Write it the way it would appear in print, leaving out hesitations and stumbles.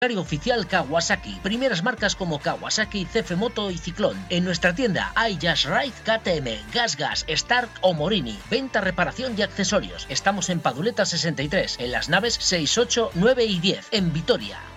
Oficial Kawasaki. Primeras marcas como Kawasaki, CF Moto y Ciclón. En nuestra tienda hay Just Ride, KTM, GasGas, Stark o Morini. Venta, reparación y accesorios. Estamos en Paduleta 63, en las naves 6, 8, 9 y 10, en Vitoria.